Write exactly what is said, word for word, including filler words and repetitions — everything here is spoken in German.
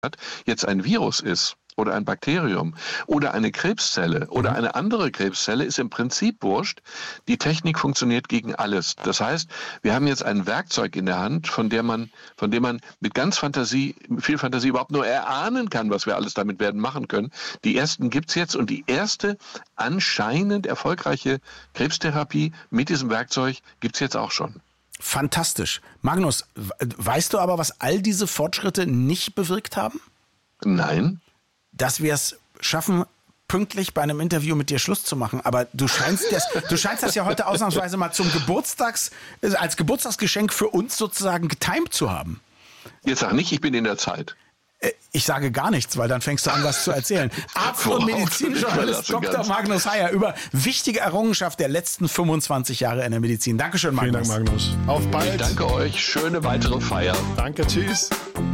jetzt ein Virus ist oder ein Bakterium oder eine Krebszelle oder eine andere Krebszelle, ist im Prinzip wurscht. Die Technik funktioniert gegen alles. Das heißt, wir haben jetzt ein Werkzeug in der Hand, von der man, von dem man mit ganz Fantasie, viel Fantasie überhaupt nur erahnen kann, was wir alles damit werden machen können. Die ersten gibt's jetzt und die erste anscheinend erfolgreiche Krebstherapie mit diesem Werkzeug gibt's jetzt auch schon. Fantastisch. Magnus, weißt du aber, was all diese Fortschritte nicht bewirkt haben? Nein. Dass wir es schaffen, pünktlich bei einem Interview mit dir Schluss zu machen. Aber du scheinst das, du scheinst das ja heute ausnahmsweise mal zum Geburtstags, als Geburtstagsgeschenk für uns sozusagen getimed zu haben. Jetzt sag nicht, ich bin in der Zeit. Ich sage gar nichts, weil dann fängst du an, was zu erzählen. Arzt und Medizinjournalist Doktor Magnus Heyer über wichtige Errungenschaft der letzten fünfundzwanzig Jahre in der Medizin. Dankeschön, Magnus. Vielen Dank, Magnus. Auf bald. Ich danke euch. Schöne weitere Feier. Danke, tschüss.